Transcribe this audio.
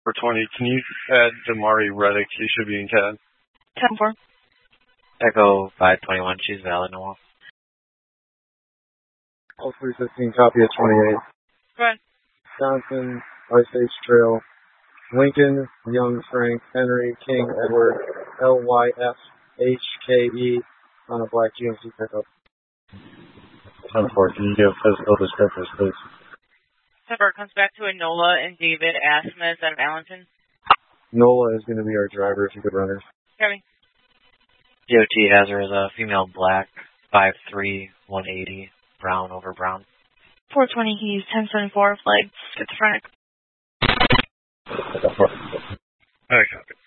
For 20, can you add Damari Reddick? He should be in CAD. 10-4. Echo 521, she's valid, Noel. All 315, copy at 28. Go ahead. Johnson, Ice Age Trail, Lincoln, Young, Frank, Henry, King, Edward, LYFHKE on a black GMC pickup. 10-4, can you give physical descriptors, please? 10-4 comes back to Enola and David Asmus out of Allenton. Nola is going to be our driver if you could run her. Kevin. DOT has her as a female black, 5'3", 180, brown over brown. 420, he's 1074, flag schizophrenic. Echo 4. I copy.